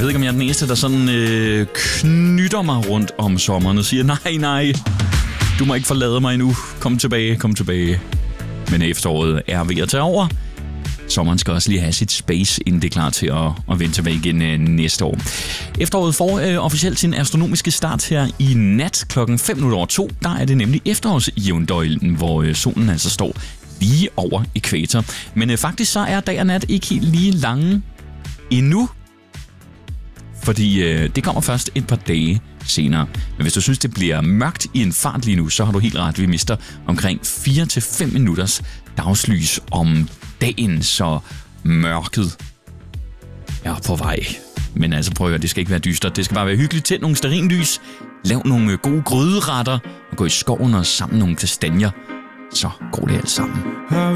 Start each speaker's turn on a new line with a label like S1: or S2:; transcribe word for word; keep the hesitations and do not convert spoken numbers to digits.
S1: ved ikke, om jeg er den eneste, der sådan øh, knytter mig rundt om sommeren og siger, nej, nej, du må ikke forlade mig endnu. Kom tilbage, kom tilbage. Men efteråret er ved at tage over. Sommeren skal også lige have sit space, inden det er klar til at, at vende tilbage igen øh, næste år. Efteråret får øh, officielt sin astronomiske start her i nat klokken fem minutter over to. Der er det nemlig efterårsjævndøglen, hvor øh, solen altså står lige over ækvator. Men øh, faktisk så er dag og nat ikke helt lige lange endnu. Fordi øh, det kommer først et par dage senere. Men hvis du synes, det bliver mørkt i en fart lige nu, så har du helt ret. Vi mister omkring fire til fem minutters dagslys om dagen, så mørket er på vej. Men altså prøv at høre, det skal ikke være dystert. Det skal bare være hyggeligt. Tænd nogle stearinlys, lav nogle gode gryderetter og gå i skoven og samle nogle kastanjer. Så går det alt sammen.